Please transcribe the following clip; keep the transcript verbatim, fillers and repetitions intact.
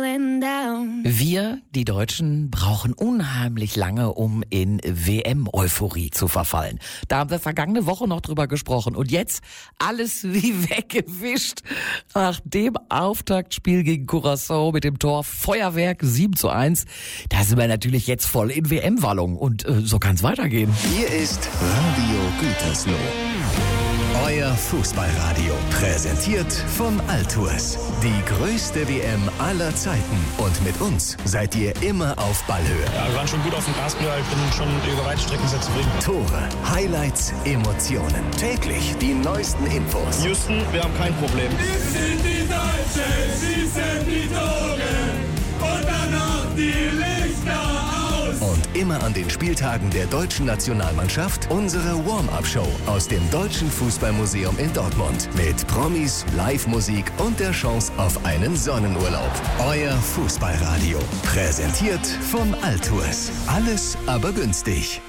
going down. Wir, die Deutschen, brauchen unheimlich lange, um in W M-Euphorie zu verfallen. Da haben wir vergangene Woche noch drüber gesprochen. Und jetzt alles wie weggewischt. Nach dem Auftaktspiel gegen Curaçao mit dem Tor Feuerwerk sieben zu eins. Da sind wir natürlich jetzt voll in W M-Wallung. Und äh, so kann's weitergehen. Hier ist Radio Gütersloh. Euer Fußballradio. Präsentiert von Altours. Die größte W M aller Zeiten. Und mit uns seid ihr immer auf Ballhöhe. Ja, wir waren schon gut auf dem Gaspedal. Ich bin schon über weite Strecken sehr zufrieden. Tore, Highlights, Emotionen. Täglich die neuesten Infos. Houston, wir haben kein Problem. Wir sind die Deutschen, sie sind die Tore. Und dann noch die Lichter aus. Und immer an den Spieltagen der deutschen Nationalmannschaft unsere Warm-Up-Show aus dem Deutschen Fußballmuseum in Dortmund. Mit Promis, Live-Musik und der Chance auf einen Sonnenurlaub. Euer Fußballradio. Präsentiert von Altours. Alles aber günstig.